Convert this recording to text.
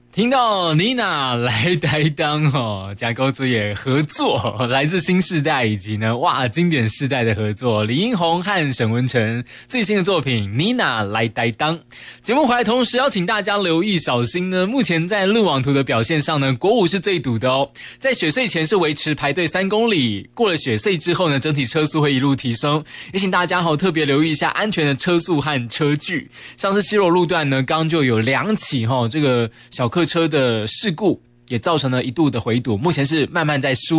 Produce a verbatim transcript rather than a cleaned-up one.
听到妮娜来台当哦，加高作业合作，来自新世代以及呢哇经典世代的合作，李英宏和沈文程最新的作品妮娜来台当。节目回来同时邀请大家留意小心呢，目前在路网图的表现上呢，国五是最堵的哦，在雪隧前是维持排队三公里，过了雪隧之后呢，整体车速会一路提升，也请大家好特别留意一下安全的车速和车距，像是西螺路段呢，刚刚就有两起哈、哦、这个小客车的事故，也造成了一度的回堵，目前是慢慢在疏